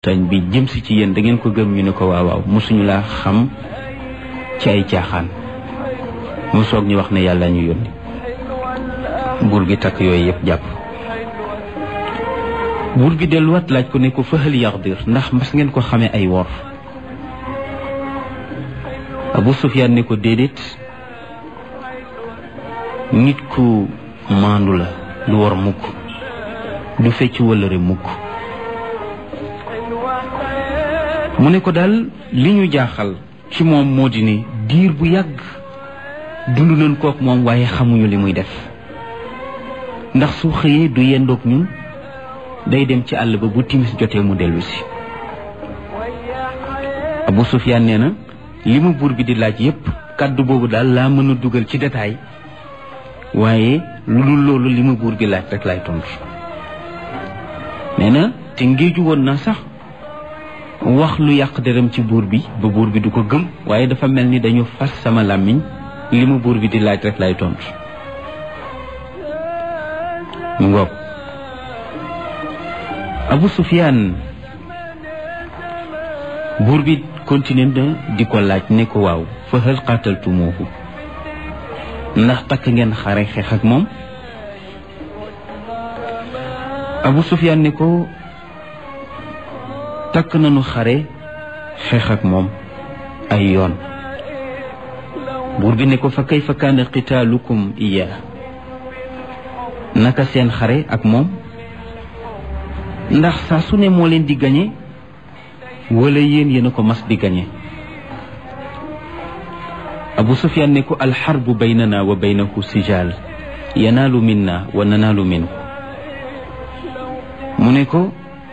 montagne bi jëm si ci yéen da ngeen ko gëm? ñu ne ko waaw waaw, mosuñu laa xam ci ay caaxaan. mu soog ñu wax ne yàlla ñu yónni. buur gi takk yooyu yëpp jàpp. buur gi delluwaat laaj ko ne ko fa hal yaxdir, ndax mas ngeen ko xamee ay wor? Abu Sufyaan ne ko déedéet, nit ku maandu la, du wor mukk, du fecc wëllëre mukk. mu ne ko daal li ñu jaaxal ci moom moo di ne diir bu yàgg dund nañ kook moom waaye xamuñu li muy def, ndax su xëyee du yendoog ñun, day dem ci àll ba bu timis jotee mu dellu si. Abu Sufyaan nee na li mu buur bi di laaj yépp kàddu boobu daal laa mën a dugal ci détail, waaye lu dul loolu li mu buur bi laaj rek lay tontu. nee na te ngéeju woon na sax wax lu yàq deram ci buur bi ba buur bi du ko gëm, waaye dafa mel ni dañu fas sama làmmiñ, li mu buur bi di laaj rek lay tontu. mu ngoog. Abu Sufyaan buur bi continué na di ko laaj ne ko waaw fa hal qataltumuuhu, ndax takk ngeen xare xeex ak moom? Abu Sufyaan ne ko takk nañu xare xeex ak moom ay yoon. buur bi ne ko fa kayfa kaana qitaalukum iyaa, naka seen xare ak moom? ndax saa su ne moo leen di gañe wala yéen a ko mas di gañe? Abu Sufyaan ne ko alxarbu baynana wa baynahu sijaal yanaalu minna wa nanaalu minhu. mu ne ko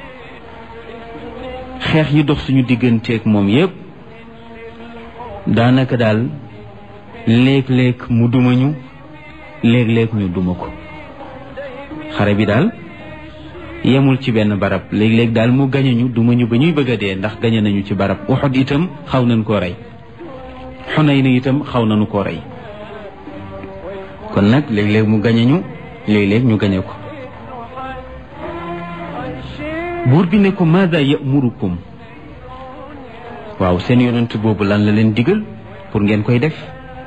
xeex yi dox suñu digganteeg moom yépp daanaka daal léeg-léeg mu duma ñu, léeg-léeg ñu duma ko. xare bi daal yemul ci benn barab, léeg-léeg daal mu gañe ñu duma ñu ba ñuy bëgg a dee, ndax gañe nañu ci barab. Uhud itam xaw nañ koo rey, Xunayn itam xaw nañu koo rey. kon nag léeg-léeg mu gañe ñu, léeg-léeg ñu gañe ko. buur bi ne ko maada yamurukum, waaw seen yonent boobu lan la leen digal pour ngeen koy def?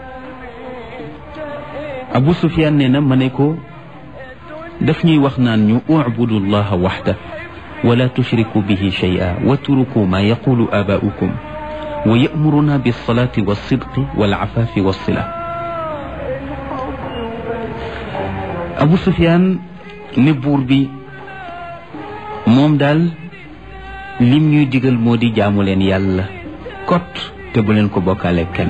Abu Sufyaan nee na ma ne ko daf ñuy wax naan ñu ubudu llaha waxda wala tushriku bihi shay'a watruku ma yaqulu abaa'ukum wa ya'muruna bis-salati was-sidqi wal-'afafi was-sila. Abu Sufyaan ne buur bi moom daal lim ñuy digal moo di jaamu leen yàlla kot te bu leen ko bokkaale kenn,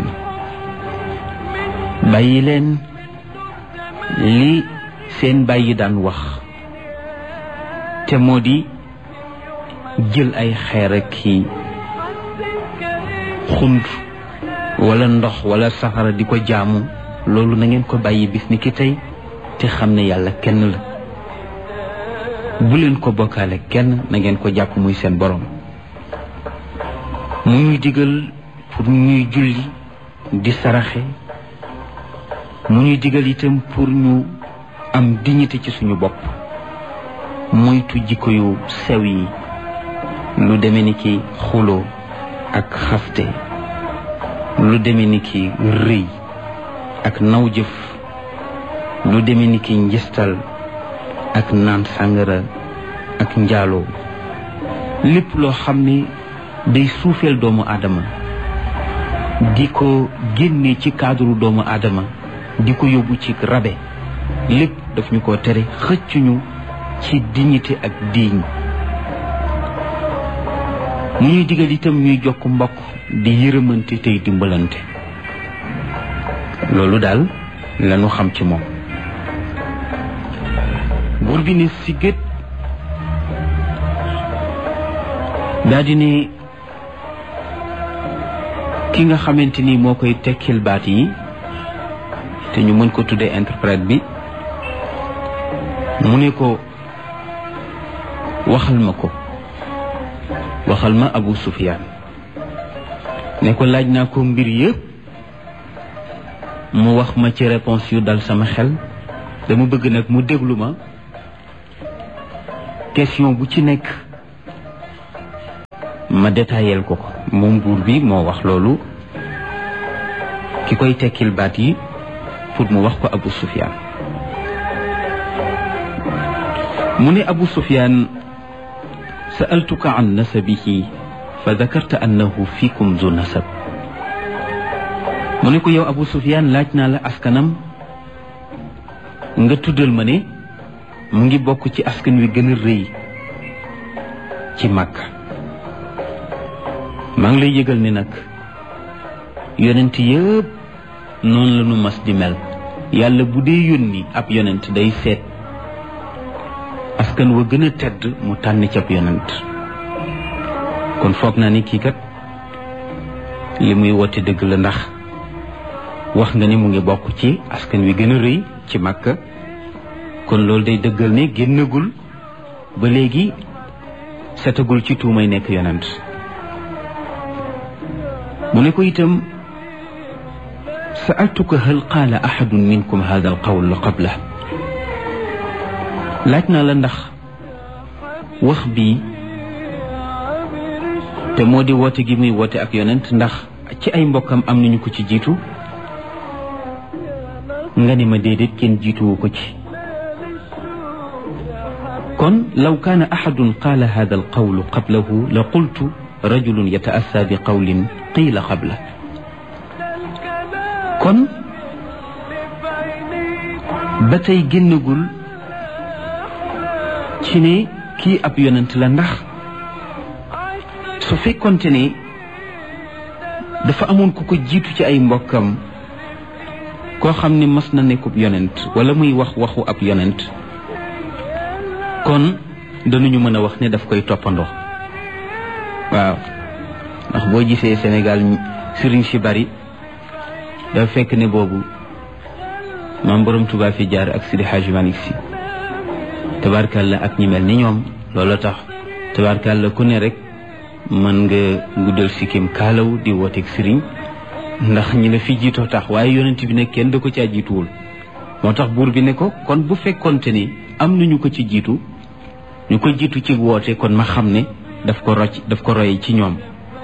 bàyyi leen li seen bàyyi daan wax te moo di jël ay xeer ak ki xund wala ndox wala safara di ko jaamu. loolu na ngeen ko bàyyi bis ni ki tey te xam ne yàlla kenn la, bu leen ko bokkaale kenn, na ngeen ko jàpp muy seen borom. mu ñuy digal pour ñuy julli di saraxe, mu ñuy digal itam pour ñu am dignité ci suñu bopp, moytu jikko yu sew yi, lu deme ni ki xuloo ak xaste, lu deme ni ki rëy ak naw jëf, lu deme ni ki njistal ak naan sàngara ak njaaloo. lépp loo xam ne day suufeel doomu aadama, di ko génne ci cadre doomu aadama, di ko yóbbu ci rabe, lépp daf ñu ko tere, xëccuñu ci dignité ak diiñ. mu ñuy digal itam ñuy jokk mbokk, di yërëmante tey dimbalante. loolu daal lañu xam ci moom. buur bi ne sigét daa di ne ki nga xamante ni moo koy tekkil baat yi te ñu mën ko tuddee interprète bi, mu ne ko waxal ma Abu Sufyaan ne ko laaj naa ko mbir yëpp, mu wax ma ci réponse yu dal sama xel. dama bëgg nag mu déglu ma, question bu ci nekk ma détaillel ko moom buur bi moo wax loolu ki koy tekkil baat yi pour mu wax ko Abu Sufyaan mu ne Abu Sufyaan sa'altuka an nasabihi fa dakarta annahu fiikum zu nasab mu ne ko yow Abu Sufyaan laaj naa la askanam nga tuddal ma ne mu ngi bokk ci askan wi gën a rëy ci Makka maa ngi lay yëgal ni nag yonent yëpp noonu la nu mas di mel yàlla bu dee yónni ab yonent day seet askan wa gën a tedd mu tànn ci ab yonent kon foog naa ni kii kat li muy woote dëgg la ndax wax nga ni mu ngi bokk ci askan wi gën a rëy ci Makka kon loolu day dëggal ne génnagul ba léegi setagul ci tuumay nekk yonent mu ne ko itam sa'altuka hal qaala ahadun minkum hada al qawl qabla laaj naa la ndax wax bi te moo di woote gi muy woote ak yonent ndax ci ay mbokkam am nañu ko ci jiitu nga ni ma déedéet kenn jiituwu ko ci kon law kaana ahadun qaala hada al qawlu qablahu la qultu rajulun yataassa bi qawlin qiila qabla kon ba tey génnagul ci ne kii ab yonent la ndax su fekkonte ne dafa amoon ku ko jiitu ci ay mbokkam koo xam ne mas na nekkub yonent wala muy wax waxu ab yonent kon danañu mën a wax ne daf koy toppandoo waaw ndax boo gisee Sénégal sëriñ si bari dafa fekk ne boobu maam borom Tuubaa fi jaar ak Sidi Hadji Malick Sy tabarkalla ak ñi mel ni ñoom loolu tax tabarkalla ku ne rek mën nga guddal sikkim kaalaw di wooteeg sëriñ ndax ñi la fi jiitoo tax waaye yonent bi ne kenn da ko caa jiituwul moo tax buur bi ne ko kon bu fekkonte ni am nañu ko ci jiitu ñu ko jiitu ci woote kon ma xam ne daf ko roy ci ñoom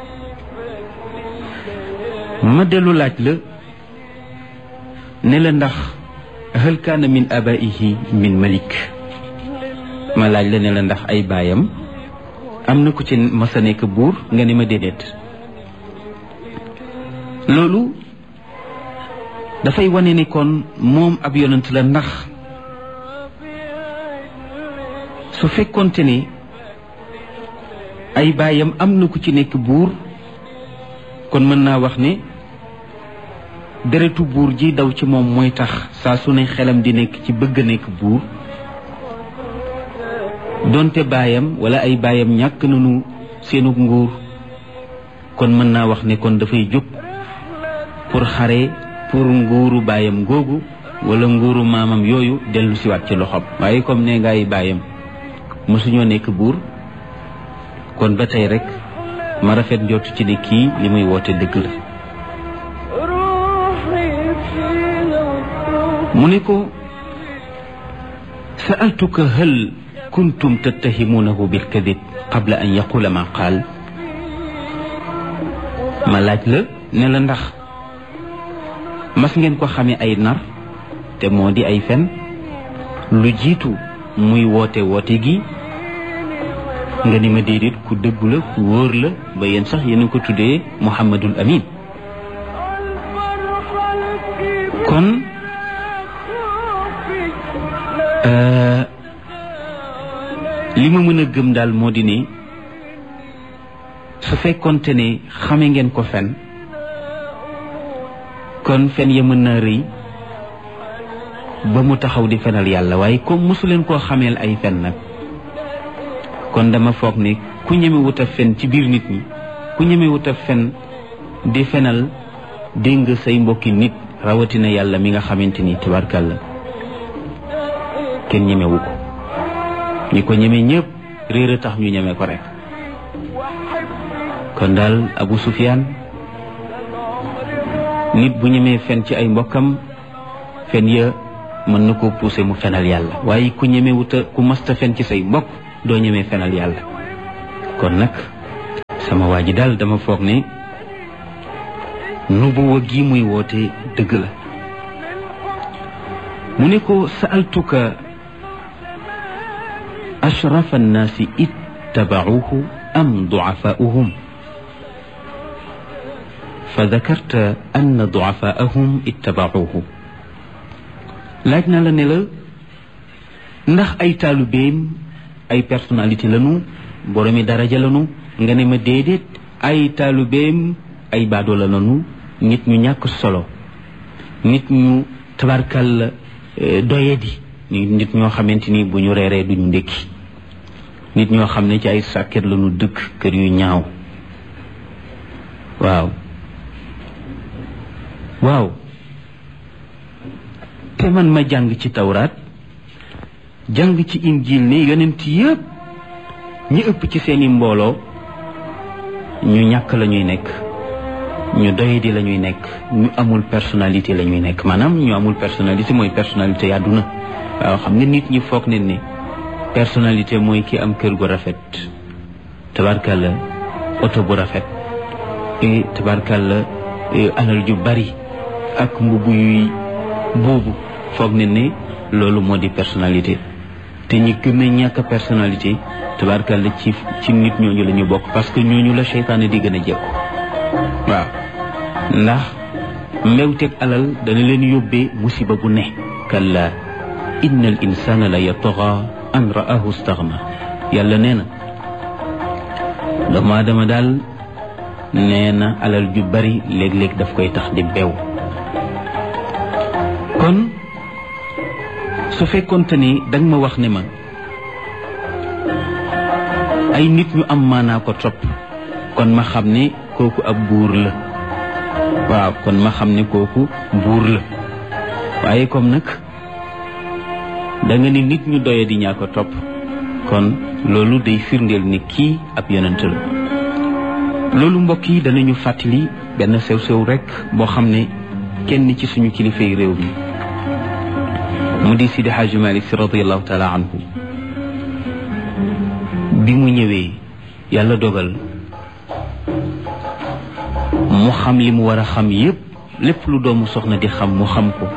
ma dellu laaj la ne la ndax hal kaana min abaihi min malik ma laaj la ne la ndax ay baayam am na ku ci masa nekk buur nga ne ma déedéet loolu dafay wane ni kon moom ab yonent la ndax su fekkonte ni ay baayam am na ku ci nekk buur kon mën naa wax ne deretu buur ji daw ci moom mooy tax saa su ne xelam di nekk ci bëgg a nekk buur donte baayam wala ay baayam ñàkk nañu seenug nguur kon mën naa wax ne kon dafay jóg pour xare pour nguuru baayam googu wala nguuru maamam yooyu dellu siwaat ci loxoom waaye comme ne nga ay baayam mosuñoo nekk buur kon ba tey rek ma rafet njort ci ne kii li muy woote dëgg la mu ne ko sa'altuka hal kuntum tattahimunahu bil kadib qabla an yaqula ma qaal ma laaj la ne la ndax mas ngeen ko xamee ay nar te moo di ay fen lu jiitu muy woote gi nga ni ma déedéet ku dëggu la ku wóor la ba yéen sax yéen a ko tuddee Muhammadul Amin kon li ma mën a gëm daal moo di ne su fekkonte ne xame ngeen ko fen kon fen ya mën naa rëy ba mu taxaw di fenal yàlla waaye comme mosu leen koo xameel ay fen nag kon dama foog ne ku ñeme wut a fen ci biir nit ñi ku ñeme wut a fen di fenal dégg nga say mbokki nit rawatina yàlla mi nga xamante ni tabarkàlla kenn ñemewu ko ñi ko ñeme ñëpp réer a tax ñu ñeme ko rek kon daal Abu Sufyaan nit bu ñemee fen ci ay mbokkam fen ya mën na ko pousser mu fenal yàlla waaye ku ñeme wuta ku masta fen ci say mbokk doo ñemee fenal yàlla kon nag sama waa ji daal dama foog ne nubuwa gi muy woote dëgg la. mu ne ko sa'altuka ashrafa annaasi ittaba'uhu am du'afaa'uhum fa dakarta anna du'afaa'ahum ittaba'uhu. laaj na la ne la ndax ay taalubeem ay personnalité lanu boromi daraja lanu nga ne ma déedéet ay taalubeem ay baadoola lanu nit ñu ñàkk solo nit ñu tabarkal doyadi nit ñoo xamante ni bu ñu reeree duñu ndékki nit ñoo xam ne ci ay sàkket lanu dëkk kër yu ñaaw. waaw te man ma jàng ci tawraat jàng ci injil ne yonent yëpp ñi ëpp ci seeni mbooloo ñu ñàkk la ñuy nekk ñu doyadi la ñuy nekk ñu amul personnalité la ñuy nekk maanaam ñu amul personnalité mooy personnalité yàdduna. waaw xam nga nit ñi foog ne ni personnalité mooy ki am kër gu rafet tabarkalla oto bu rafet et tabarkalla alal ju bari ak mbubb yuy boobu foog ne loolu moo di personnalité. te ñi gën a ñàkk personnalité tabarkalla ci nit ñooñu la ñu bokk parce que ñooñu la seytaane di gën a jekku. waaw ndax mbewteeg alal dana leen yóbbee musiba bu ne. kalla inna al insana la yatgha an ra'ahu istaghna. yàlla nee na doomu aadama daal nee na alal ju bari léeg-léeg daf koy tax di bew. kon su fekkoonte ni danga ma wax ne ma ay nit ñu am maanaa ko topp kon ma xam ne kooku ab buur la. waaw kon ma xam ne kooku buur la. waaye comme nag da nga ni nit ñu doye di ñaa ko topp kon loolu day firndeel ni kii ab yonent la. loolu mbokk yi danañu fàttali benn sew-sew rek boo xam ne kenn ci suñu kilifay réew mi mu di Sidi Hadji Malick Sy radiyallahu taala anhu bi mu ñëwee yàlla dogal mu xam li mu war a xam yépp lépp lu doomu soxna di xam mu xam ko.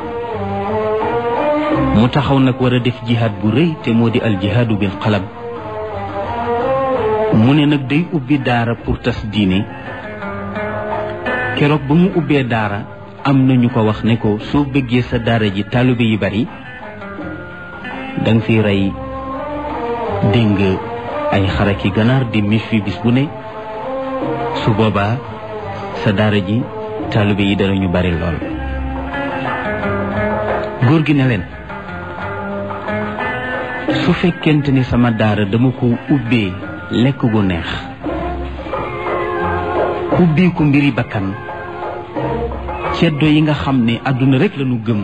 mu taxaw nag war a def jihaad bu rëy te moo di al jihaadu bil qalam. mu ne nag day ubbi daara pour tas diine. keroog ba mu ubbee daara am na ñu ko wax ne ko soo bëggee sa daara ji taalibe yi bari danga fi rey dégg ay xaraki ganaar di mis fi bis bu ne su boobaa sa daara ji taalibe yi dara ñu bari lool. góor gi ne leen su fekkente ni sama daara dama ko ubbee lekk gu neex ubbee ko mbiri bakkan ceddo yi nga xam ne àdduna rek lañu gëm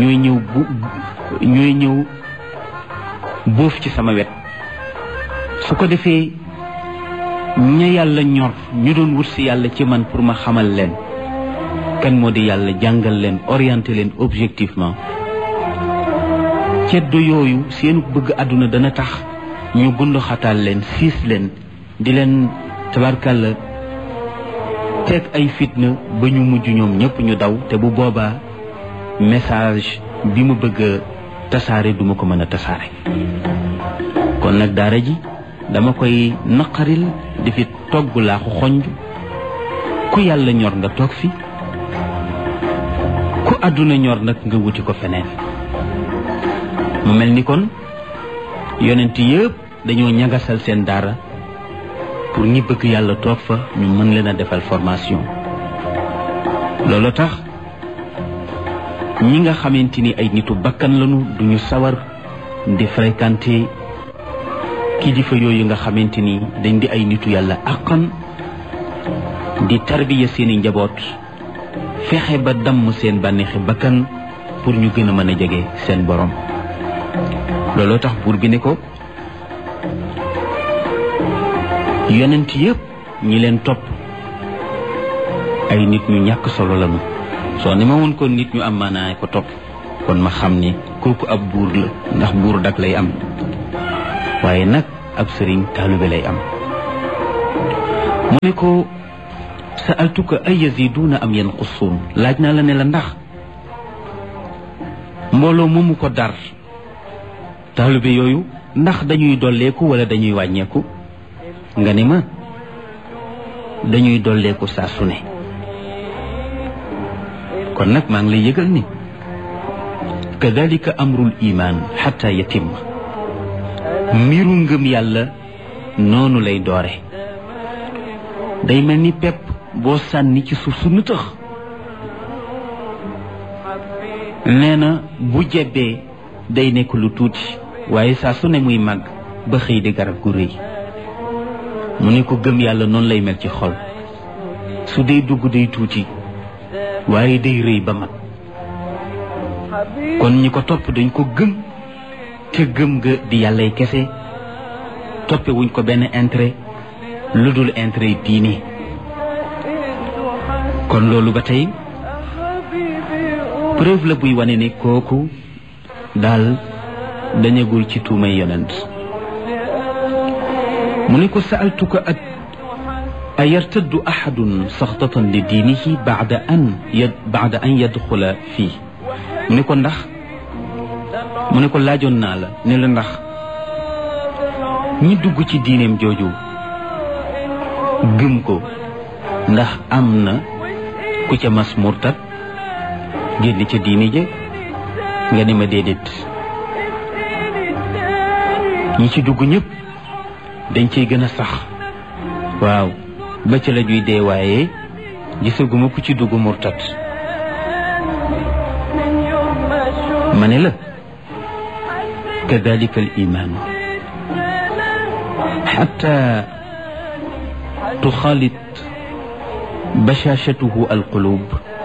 ñooy ñëw boof ci sama wet su ko defee ña yàlla ñor ñu doon wut si yàlla ci man pour ma xamal leen kan moo di yàlla jàngal leen orienté leen objectivement ceddo yooyu seenu bëgg àdduna dana tax ñu gundu xataal leen siis leen di leen tabarkàlla teg ay fitna ba ñu mujj ñoom ñëpp ñu daw te bu boobaa message bi mu bëgg tasaare duma ko mën a tasaare. kon nag daara ji dama koy naqaril di fi togg laaxu xonj ku yàlla ñor nga toog fi ku àdduna ñor nag nga wuti ko feneen. mu mel ni kon yonent yëpp dañoo ñagasal seen daara pour ñi bëgg yàlla toog fa ñu mën leen a defal formation. loolu tax ñi nga xamante ni ay nitu bakkan lañu duñu sawar di fréquenter kilifa yooyu nga xamante ni dañ di ay nitu yàlla àqan di tarbiya seeni njaboot fexe ba damm seen bànneexi bakkan pour ñu gën a mën a jege seen borom. looloo tax buur bi ne ko yonent yëpp ñi leen topp ay nit ñu ñàkk solo lañu. soo ne ma woon kon nit ñu am maanaa ko topp kon ma xam ni kooku ab buur la ndax buur dak lay am waaye nag ab sëriñ taalibe lay am. mu ne ko sa'altuka ay yaziduuna am yanqusuun, laaj naa la ne la ndax mbooloo moomu ko dar taalibe yooyu ndax dañuy dolleeku wala dañuy wàññeeku? nga ne ma dañuy dolleeku saa su ne. kon nag maa ngi lay yëgal ni kadalika amrul iman xatta yatimma, mbiru ngëm yàlla noonu lay doore. day mel ni pepp boo sànni ci suuf su nëtëx, nee na bu jebbee day nekk lu tuuti, waaye saa su ne muy màgg ba xëy di garab gu rëy. mu ne ko gëm yàlla noonu lay mel ci xol, su dee dugg day tuuti waaye day rëy ba mat. kon ñi ko topp dañ ko gëm, te gëm nga di yàllay kese, toppe wuñ ko benn intérêt lu dul intérêt diine. kon loolu ba tey preuve la buy wane ne kooku daal dañagul ci tuumay yonent. mu ne ko sa'altuka a yartaddu ahadun saxtatan li diinihi ba'da an yadxula fii. mu ne ko ndax mu ne ko laajoon naa la ne la ndax ñi dugg ci diineem jooju gëm ko ndax am na ku ca mas murtad génn ca diine je? nga ne ma déedéet. ñi ci dugg ñëpp dañ ciy gën a sax, waaw, ba ca la ñuy dee, waaye gisaguma ku ci dugg murtad. ma ne la kadalika al iman xatta tuxaalit bashashatuhu al qulub.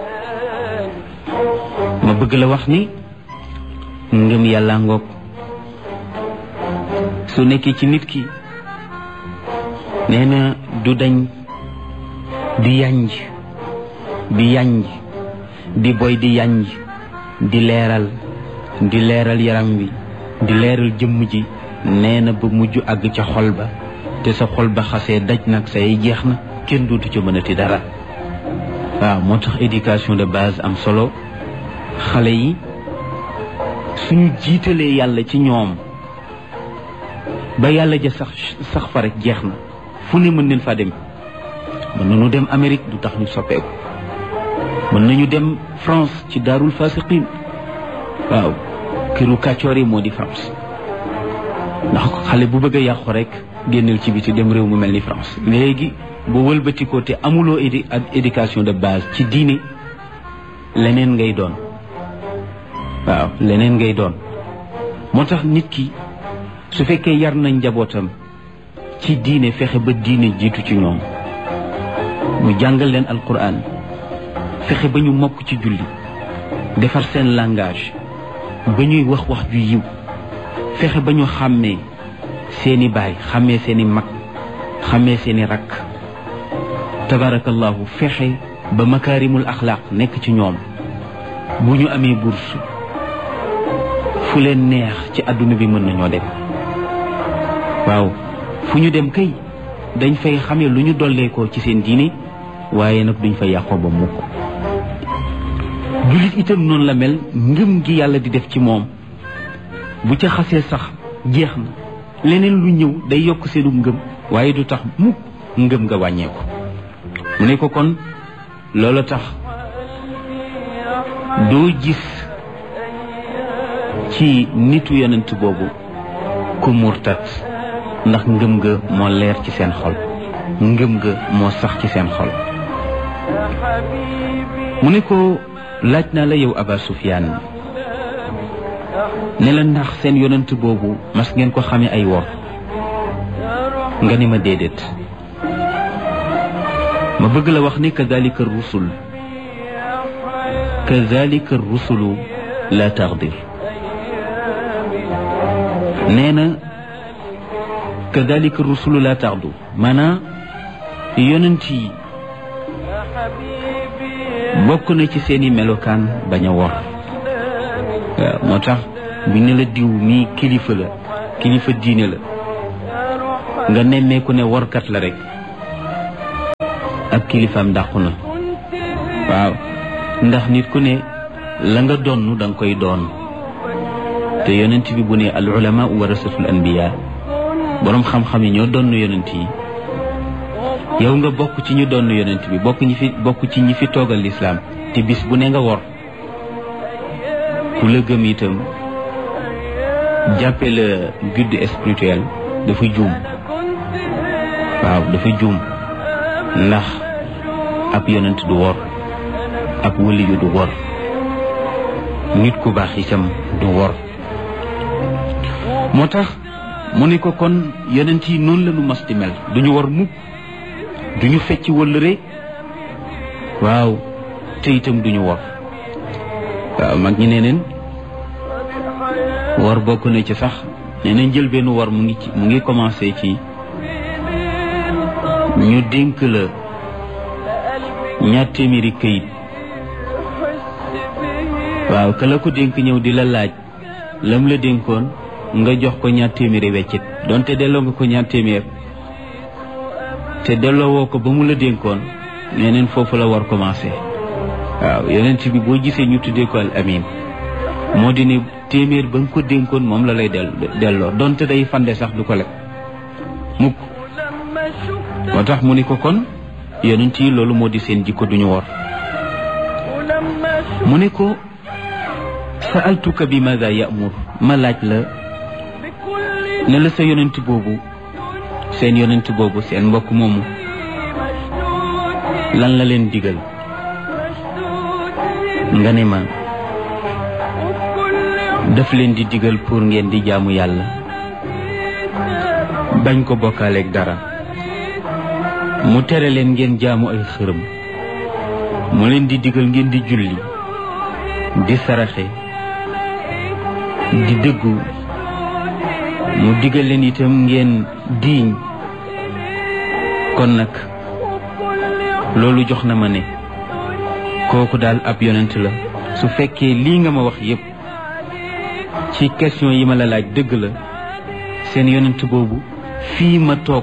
ma bëgg la wax ni ngëm yàlla ngoog su nekkee ci nit ki, nee na du dañ di yanj di boy di yanj di leeral yaram wi, di leeral jëmm ji, nee na ba mujj àgg ca xol ba. te sa xol ba xasee daj nag say jeex na, kenn dootu ca mënati dara. waaw, moo tax éducation de base am solo. xale yi suñu jiitalee yàlla ci ñoom ba yàlla ja sax fa rek jeex na, fu ne mën nañ faa dem. mën nañu dem Amérique, du tax ñu soppeeku. mën nañu dem France ci daarul fasiqin, waaw, këru kàccoor yi moo di France. ndax xale bu bëgg a yàqu rek génnal ci biti dem réew mu mel ni France. léegi boo wëlbatikoo te amuloo éducation de base ci diine, leneen ngay doon. waaw, leneen ngay doon. moo tax nit ki su fekkee yar nañ njabootam ci diine, fexe ba diine jiitu ci ñoom, mu jàngal leen alquran, fexe ba ñu mokk ci julli, defar seen langage ba ñuy wax ju yiw, fexe ba ñu xàmmee seeni baay, xàmmee seeni mag, xàmmee seeni rakk, tabarakallahu, fexe ba makaarimul axlaaq nekk ci ñoom. bu ñu amee bourse fu leen neex ci àdduna bi mën nañoo dem. waaw, fu ñu dem kay dañ fay xamee lu ñu dolleekoo ci seen diine, waaye nag duñ fa yàqoo ba mukk. jullit itam noonu la mel. ngëm gi yàlla di def ci moom bu ca xasee sax jeex na, leneen lu ñëw day yokk seenu ngëm, waaye du tax mukk ngëm nga wàññeeku. mu ne ko kon loolu tax doo gis ci nitu yonent boobu ku murtat, ndax ngëm nga moo leer ci seen xol, ngëm nga moo sax ci seen xol. mu ne ko laaj naa la yow Aba Sufyaan ne la ndax seen yonent boobu mas ngeen ko xame ay wor? nga ni ma déedéet. ma bëgg la wax ni kadalika rusulu la taxdir. nee na kadalika rusulu la taxdu, maanaam yonent yi bokk na ci seeni melokaan bañ a wor. waaw, moo tax bu ne la diw mii kilifa la, kilifa diine la, nga nemmeeku ne workat la rek, ak kilifaam dàqu na waaw ndax nit ku ne la nga donn da nga koy doon te yonent bi bu ne al ulama warasatul anbiya boroom xam-xam yi ñoo donn yonent yi yow nga bokk ci ñu donn yonent bi bokk ci ñi fi toogal lislaam te bis bu ne nga wor ku la gëm itam jàppe la guide spirituel dafa juum waaw dafa juum ndax ab yonent du wor ab waliyu du wor nit ku baax itam du wor moo tax mu ne ko kon yonent yi noonu la ñu mas di mel duñu wor mukk duñu fecc wëllëre waaw te itam duñu wor waaw mag ñi nee neen wor bokk na ci sax nee na njël benn wor mu ngi commencé ci ñu dénk la 2 téeméeri këyit waaw ka la ko dénk ñëw di la laaj lam la dénkoon nga jox ko 2 téeméeri weccit donte delloo nga ko 2 téeméer te delloo woo ko ba mu la dénkoon nee neen foofu la war commencé waaw yonent bi boo gisee ñu tuddee ko al amin moo di ne téeméer ba nga ko dénkoon moom la lay delloo donte day fande sax du ko lekk mukk moo tax mu ni ko kon yonent yi loolu moo di seen jikko duñu wor mu ne ko sa'altuka bi maada ya'mur ma laaj la ne la sa yonent boobu seen yonent boobu seen mbokk moomu lan la leen digal nga ne ma daf leen di digal pour ngeen di jaamu yàlla bañ ko bokkaaleeg dara mu tere leen ngeen jaamu ay xërëm mu leen di digal ngeen di julli di saraxe di dëggu mu digal leen itam ngeen diiñ kon nag loolu jox na ma ne kooku daal ab yonent la su fekkee lii nga ma wax yépp ci question yi ma la laaj dëgg la seen yonent boobu fii ma toog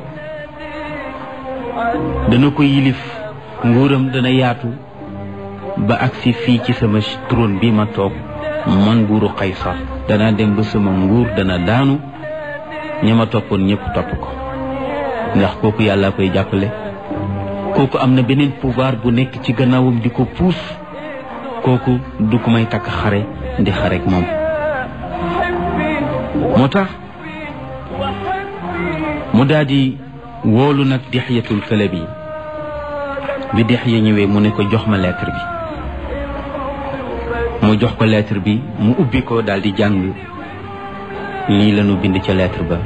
dana ko yilif nguuram dana yaatu ba agsi fii ci sama trône bi ma toog man buuru Qaysar danaa dem ba sama nguur dana daanu ña ma toppoon ñëpp topp ko ndax kooku yàlla koy jàppale kooku am na beneen pouvoir bu nekk ci gannaawam di ko puus kooku du ko may takk xare di xarek moom moo tax mu daal di woolu nag Dihyatul Kalabi bi Dihya ñëwee mu ne ko jox ma lettre bi mu jox ko lettre bi mu ubbi ko daal di jàng lii lañu bind ca lettre ba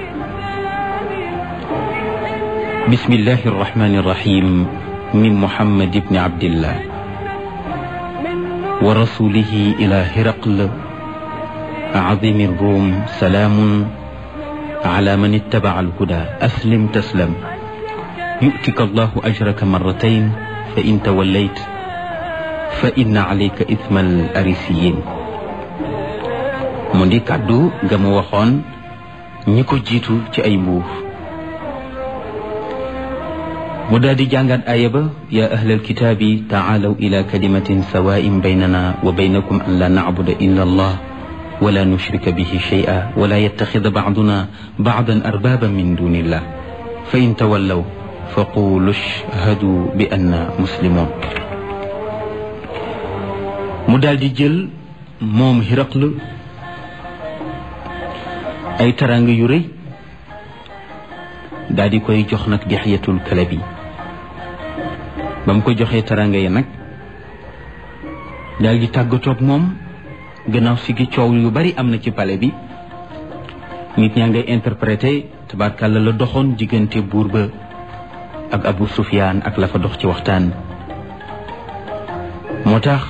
bismillahi arrahmani irrahim min Muhammad ibni Abdillah wa rasulihi ila Hiraql عظيم الروم سلام على من اتبع الهدى أسلم تسلم يؤتك الله أجرك مرتين فإن توليت فإن عليك إثم الأريسيين mu di kàddu ga mu waxoon ñi ko jiitu ci ay mbuur mu daal di jàngat aaya ba yaa ahlal kitaabi taalaw ila kalimatin sawaa'in baynana wa baynakum an la na'buda illa allah ولا نشرك به شيئا ولا يتخذ بعضنا بعضا أربابا من دون الله فإن تولوا فقولوا اشهدوا بأننا مسلمون mu daal di jël moom Hiraql ay teraanga yu rëy daal di koy jox nag Dihyatul Kalabi ba mu ko joxee teraanga yi nag daal di tàggatoog moom gannaaw si gi coow yu bari am na ci palais bi nit ñaa ngay interprété tabarkàlla la doxoon diggante buur ba ak Abu Sufyaan ak la fa dox ci waxtaan moo tax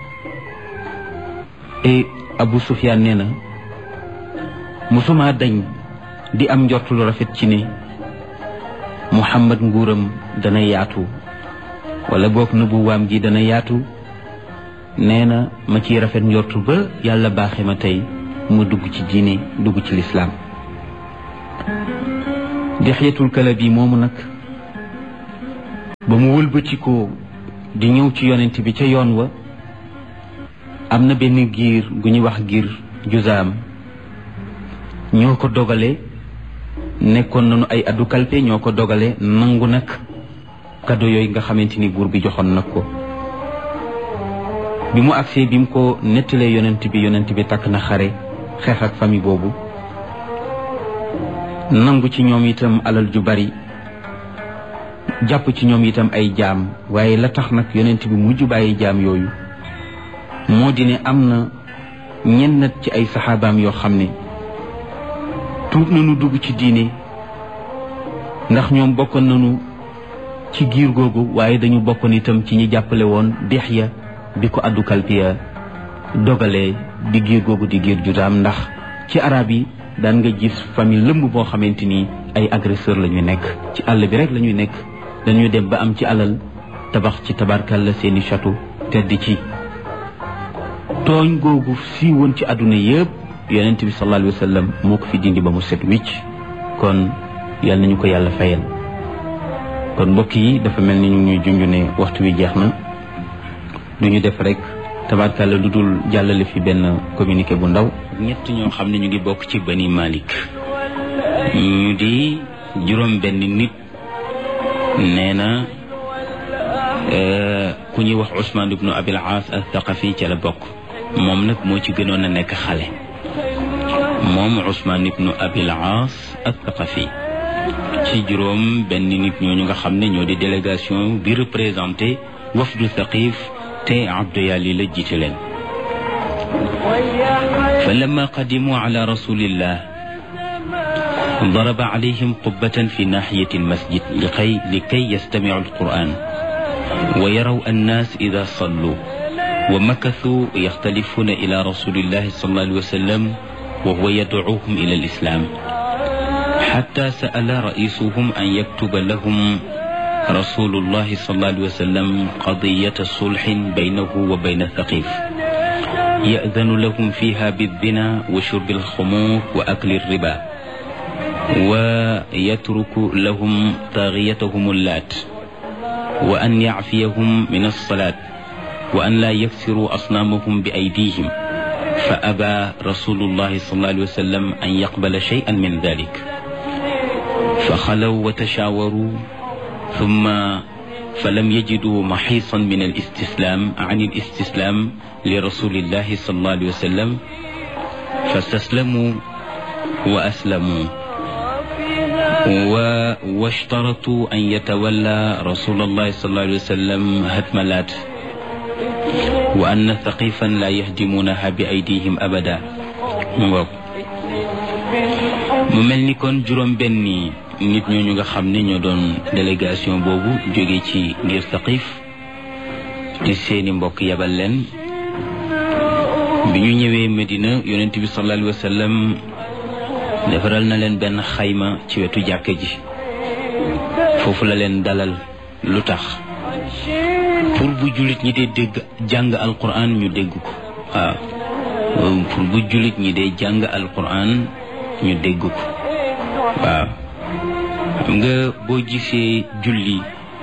Abu Sufyaan nee na musuma dañ di am njort lu rafet ci ne Muhammad nguuram dana yaatu wala boog nubuwaam gi dana yaatu nee na ma ciy rafet njortu ba yàlla baaxe ma tey ma dugg ci diine dugg ci lislaam Dihyatul Kalabi moomu nag ba mu wëlbatikoo di ñëw ci yonent bi ca yoon wa am na benn giir gu ñuy wax giir Juzaam ñoo ko dogale nekkoon nañu ay addu kalpe ñoo ko dogale nangu nag kado yooyu nga xamante ni buur bi joxoon nag ko bi mu agsee bi mu ko nettalee yonent bi takk na xare xeex ak famille boobu nangu ci ñoom itam alal ju bari jàpp ci ñoom itam ay jaam waaye la tax nag yonent bi mujj bàyyi jaam yooyu moo di ne am na ñenn ci ay saxaabaam yoo xam ne tuub nañu dugg ci diine ndax ñoom bokkoon nañu ci giir googu waaye dañu bokkoon itam ci ñi jàppale woon Dihya bi ko addu kalpiya dogalee di giir googu di giir Juzaam ndax ci arab yi daan nga gis famille lëmb boo xamante ni ay agresseur la ñuy nekk ci àll bi rek la ñuy nekk dañuy dem ba am ci alal tabax ci tabarkalla seeni château tedd ci tooñ googu si woon ci àdduna yëpp yonent bi sallallahu alayhi wa sallam moo ko fi dindi ba mu set wicc kon yal nañu ko yàlla fayal kon mbokk yi dafa mel ni ñu ñuy junj ne waxtu wi jeex na du ñu def rek tabarkalla lu dul jàllale fi benn communiqué bu ndaw ñett ñoo xam ne ñu ngi bokk ci Bani Malik ñu di juróom benn nit nee na ku ñuy wax Ousmane ibnu Abil Aas al-Thaqafi ca la bokk moom nag moo ci gënoon a nekk xale moom Ousmane ibnu Abil Aas al-Thaqafi ci juróom benn nit ñooñu nga xam ne ñoo di délégation bi représenté wafdu Thaqif te Abdu Yali la jiite leen fa lamma qadimu ala rasulillah ضرب عليهم قبة في ناحية المسجد لكي يستمعوا القرآن ويروا الناس إذا صلوا ومكثوا يختلفون إلى رسول الله صلى الله عليه وسلم وهو يدعوهم إلى الإسلام حتى سأل رئيسهم أن يكتب لهم رسول الله صلى الله عليه وسلم قضية صلح بينه وبين ثقيف يأذن لهم فيها بالزنا وشرب الخمور وأكل الربا ويترك لهم طاغيتهم اللات وأن يعفيهم من الصلاة وأن لا يكسروا أصنامهم بأيديهم فأبى رسول الله صلى الله عليه وسلم أن يقبل شيئا من ذلك فخلوا وتشاوروا ثم فلم يجدوا محيصا من عن الاستسلام لرسول الله صلى الله عليه وسلم فاستسلموا وأسلموا واشترطوا أن يتولى رسول الله صلى الله عليه وسلم هدم اللات وأن ثقيفا لا يهدمونها بأيديهم أبدا mu mel ni kon juróom benni nit ñooñu nga xam ne ñoo doon délégation boobu jóge ci ngir Thaqif te seeni mbokk yabal leen bi ñu ñëwee Medina yonent bi sallallahu alayhi wa sallam defaral na leen benn xayma ci wetu jàkka ji foofu la leen dalal lu tax pour bu jullit ñi dee dégg jàng alquran ñu dégg ko waaw pour bu jullit ñi dee jàng alquran ñu dégg ko waaw xam nga boo gisee julli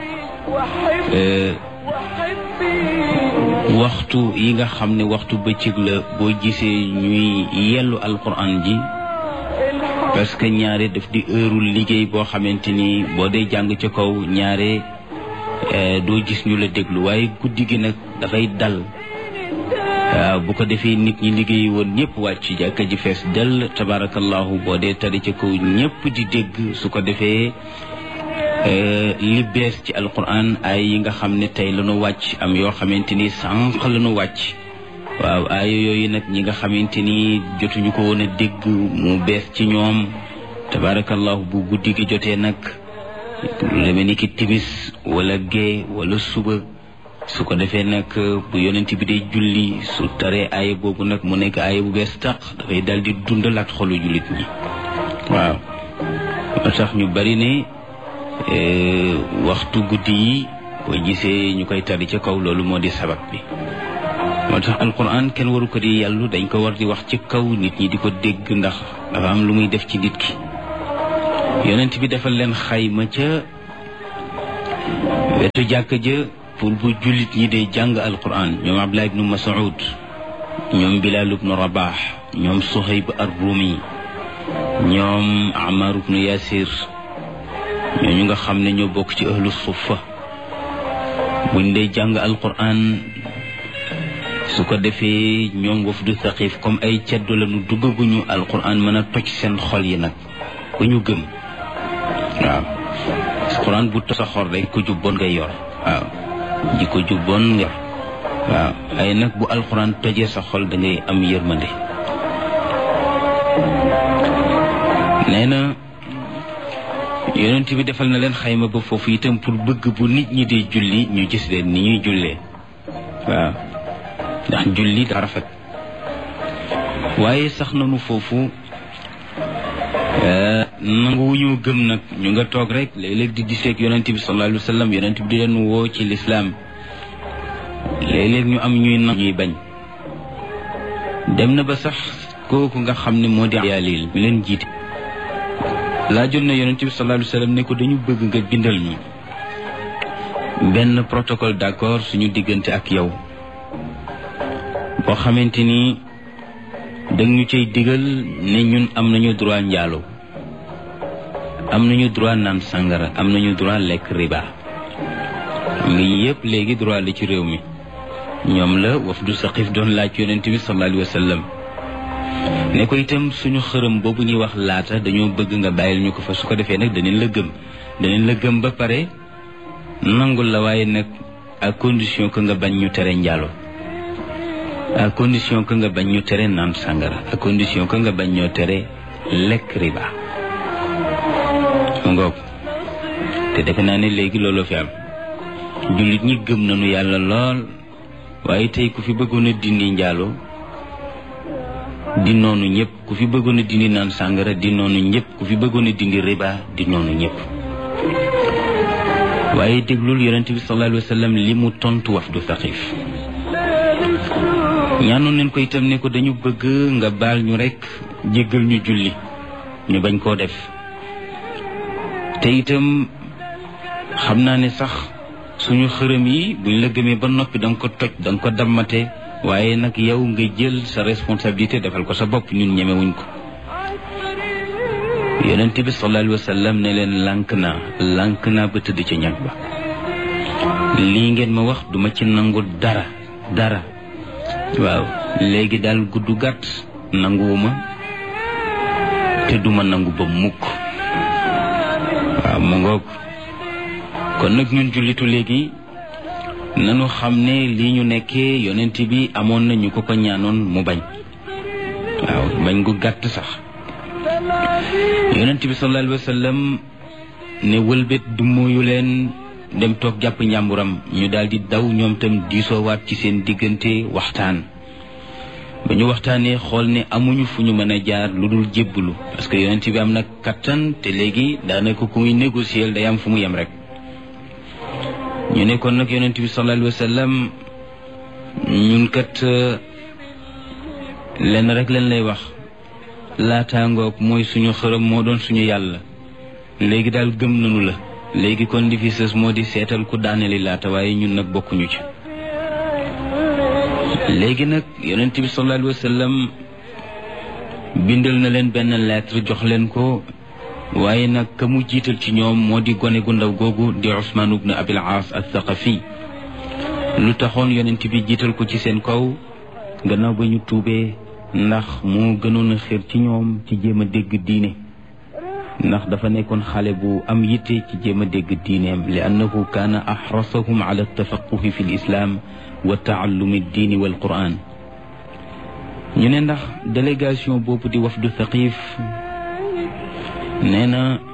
waxtu yi nga xam ne waxtu bëccëg la boo gisee ñuy yellu alquran ji parce que ñaare daf di heure liggéey boo xamante ni boo dee jàng ca kaw ñaare doo gis ñu la déglu waaye guddi gi nag dafay dal waaw bu ko defee nit ñi liggéey woon ñëpp wàcc jàkka ji fees dell tabarakallahu boo dee tari ca kaw ñëpp di dégg su ko defee li bees ci alquran ay yi nga xam ne tey la ñu wàcc am yoo xamante ni sànq la ñu wàcc waaw aaya yooyu nag ñi nga xamante ni jotuñu ko woon a dégg mu bees ci ñoom tabarakallahu bu guddi gi jotee nag lu demee ni ki timis wala gee wala suba su ko defee nag bu yonent bi dee julli su taree aaya boobu nag mu nekk aaya bu bees tàq dafay dal di dundalaat xolu jullit ñi waaw moo tax ñu bari ne waxtu guddi yi boo gisee ñu koy tari ca kaw loolu moo di sabab bi moo tax alquran kenn waru ko di yàllu dañ ko war di wax ci kaw nit ñi di ko dégg ndax dafa am lu muy def ci nit ki yonent bi defal leen xayma ca wetu jàkka ja pour bu jullit ñi dee jàng alquran ñoom Abdullah ibnu Mas'ud ñoom Bilal ibnu Rabah ñoom Suhayb ar-Rumi ñoom Ammar ibnu Yasir ñooñu nga xam ne ñoo bokk ci ahlu suffa buñ dee jàng alquran su ko defee ñoom wafdu Thaqif comme ay ceddo la nu duggaguñu alquran mën a toj seen xol yi nag ba ñu gëm waaw alquran bu toj sa xol rek ko jubboon ngay yor waaw ji ko jubboon nga yor waaw ay nag bu alquran tojee sa xol da ngay am yërmande nee na yonent bi defal na leen xayma ba foofu itam pour bëgg bu nit ñi di julli ñu gis leen ni ñuy jullee waaw ndax julli dafa rafet waaye sax nañu foofu nangu ñu gëm nag ñu nga toog rek léeg-léeg di diseeg yonent bi sallallahu alayhi wa sallam yonent bi di leen woo ci lislaam léeg-léeg ñu am ñuy bañ dem na ba sax kooku nga xam ne moo di Yaalil mi leen jiite laajoon na yonent bi sallallahu alayhi wa sallam ne ko dañu bëgg nga bindal ñu benn protocole d'accord suñu diggante ak yow boo xamante ni dañu cay digal ne ñun am nañu droit njaaloo am nañu droit naan sàngara am nañu droit lekk riba ngi yëpp léegi droit la ci réew mi ñoom la wafdu Saqif doon laaj yonent bi sallallahu alayhi wa sallam ne ko itam suñu xërëm boobu ñuy wax laata dañoo bëgg nga bàyyil ñu ko fa su ko defee nag danañ la gëm ba pare nangul la waaye nag à condition que nga bañ ñu tere njaalo à condition que nga bañ ñu tere naan sàngara à condition que nga bañ ñoo tere lekk riba mu ngoog te defe naa ne léegi looloo fi am jullit ñi gëm nañu yàlla lool waaye tey ku fi bëggoon a dindi njaalo di noonu ñëpp ku fi bëggoon a dindi naan sàngara di noonu ñëpp ku fi bëggoon a dindi riba di noonu ñëpp waaye déglul yonent bi sallallahu alayhi wa sallam li mu tontu wafdu Thaqif ñaanoon nañ ko itam ne ko dañu bëgg nga baal ñu rekk jéggal ñu julli ñu bañ koo def te itam xam naa ne sax suñu xërëm yi buñ la gëmee ba noppi danga ko toj danga ko dammate waaye nag yow nga jël sa responsabilité defal ko sa bopp ñun ñemewuñ ko yonent bi sallallahu alayhi wa sallam ne leen lànk naa ba tëdd ca ñag ba lii ngeen ma wax duma ci nangu dara waaw léegi daal gudd gàtt nanguwuma te duma nangu ba mukk waaw mu ngoog kon nag ñun jullitu léegi nanu xam ne lii ñu nekkee yonent bi amoon na ñu ko ñaanoon mu bañ waaw bañ gu gàtt sax yonent bi sallallahu alayhi wa sallam ne wëlbét du mooyu leen dem toog jàpp njàmburam ñu daal di daw ñoom tam diisoowaat ci seen diggante waxtaan ba ñu waxtaanee xool ne amuñu fu ñu mën a jaar lu dul jébbalu parce que yonent bi am na kattan te léegi daanaka ku muy négocier day am fu mu yem rek ñu ne kon nag yonent bi sallallahu alayhi wa sallam ñun kat lenn rek leen lay wax laataangoog mooy suñu xërëm moo doon suñu yàlla léegi daal gëm nañu la léegi kon li fi sës moo di seetal ku daaneli laata waaye ñun nag bokkuñu ci léegi nag yonent bi sallallahu alayhi wa sallam bindal na leen benn lettre jox leen ko waaye nag ka mu jiital ci ñoom moo di gone gu ndaw googu di Usmaan ibn Abil Aas al-Thaqafi lu taxoon yonent bi jiital ko ci seen kaw gannaaw ba ñu tuubee ndax moo gënoon a xër ci ñoom ci jéem a dégg diine ndax dafa nekkoon xale bu am yitte ci jéem a dégg diineem li annahu kaana axrasahum ala tafaquhi fi lislaam wa taallumi diini wal quran ñu ne ndax délégation boobu di wafdu Thaqif nee na